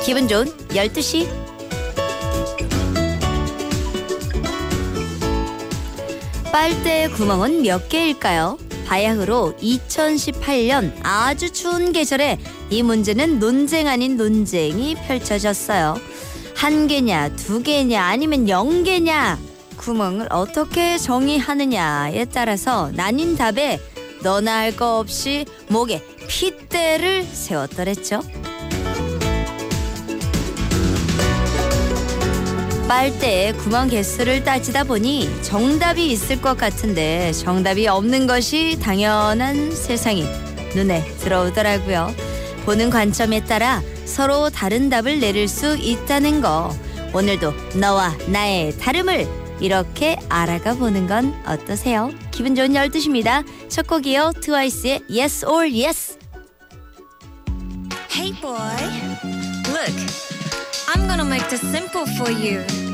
기분 좋은 12시. 빨대 구멍은 몇 개일까요? 바야흐로 2018년 아주 추운 계절에 이 문제는 논쟁 아닌 논쟁이 펼쳐졌어요. 한 개냐, 두 개냐, 아니면 0개냐? 구멍을 어떻게 정의하느냐에 따라서 나뉜 답에 너나 할 거 없이 목에 핏대를 세웠더랬죠. 빨대의 구멍 개수를 따지다 보니 정답이 있을 것 같은데 정답이 없는 것이 당연한 세상이 눈에 들어오더라고요. 보는 관점에 따라 서로 다른 답을 내릴 수 있다는 거. 오늘도 너와 나의 다름을 이렇게 알아가 보는 건 어떠세요? 기분 좋은 12시입니다. 첫 곡이요. 트와이스의 Yes or Yes. Hey boy, look, I'm gonna make this simple for you.